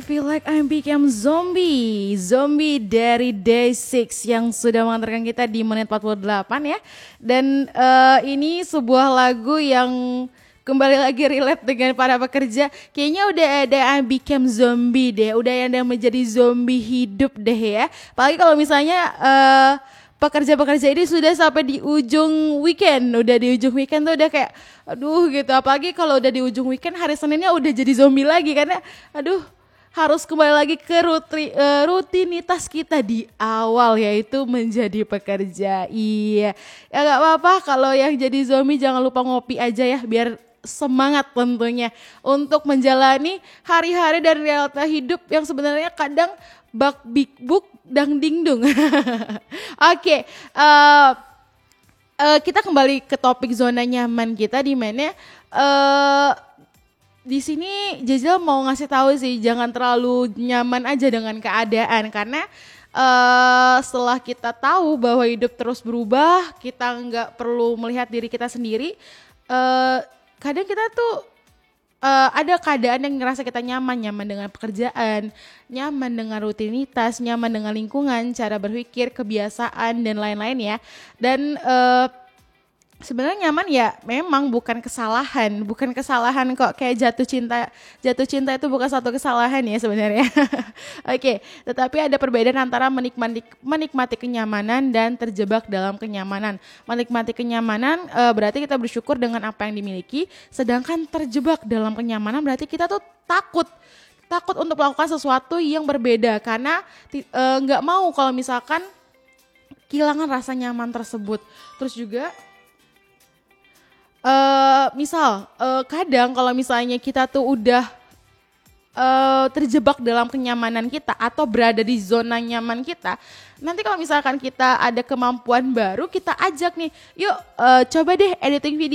feel like I became zombie. Zombie dari Day6 yang sudah mengantarkan kita di menit 48 ya. Dan ini sebuah lagu yang kembali lagi relate dengan para pekerja. Kayaknya udah ada I became zombie deh. Udah ada yang menjadi zombie hidup deh ya. Apalagi kalau misalnya pekerja-pekerja ini sudah sampai di ujung weekend. Udah di ujung weekend tuh udah kayak aduh gitu. Apalagi kalau udah di ujung weekend, hari Seninnya udah jadi zombie lagi. Karena aduh, harus kembali lagi ke rutinitas kita di awal, yaitu menjadi pekerja. Iya, ya gak apa-apa kalau yang jadi zombie jangan lupa ngopi aja ya, biar semangat tentunya untuk menjalani hari-hari dan realita hidup yang sebenarnya kadang bak big book dang dingdung. Oke, kita kembali ke topik zona nyaman kita, di mana di sini Jajal mau ngasih tahu sih, jangan terlalu nyaman aja dengan keadaan, karena setelah kita tahu bahwa hidup terus berubah, kita nggak perlu melihat diri kita sendiri. Kadang kita tuh ada keadaan yang ngerasa kita nyaman dengan pekerjaan, nyaman dengan rutinitas, nyaman dengan lingkungan, cara berpikir, kebiasaan dan lain-lain ya. Dan sebenarnya nyaman ya memang bukan kesalahan kok, kayak jatuh cinta itu bukan satu kesalahan ya sebenarnya. Oke, tetapi ada perbedaan antara menikmati kenyamanan dan terjebak dalam kenyamanan. Menikmati kenyamanan berarti kita bersyukur dengan apa yang dimiliki, sedangkan terjebak dalam kenyamanan berarti kita tuh takut untuk melakukan sesuatu yang berbeda, karena nggak mau kalau misalkan kehilangan rasa nyaman tersebut. Terus juga kadang kalau misalnya kita tuh udah terjebak dalam kenyamanan kita atau berada di zona nyaman kita, nanti kalau misalkan kita ada kemampuan baru, kita ajak nih, yuk coba deh editing video.